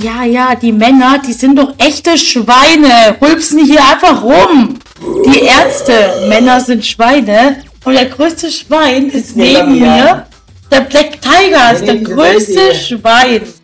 Ja, die Männer, die sind doch echte Schweine. Rülpsen hier einfach rum. Die Ärzte, Männer sind Schweine. Und der größte Schwein ist neben mir. Der Black Tiger ist der größte Schwein.